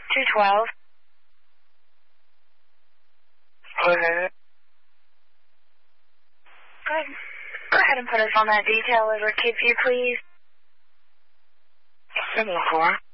212. Okay. Go ahead and put us on that detail over, Kid View, please. 704.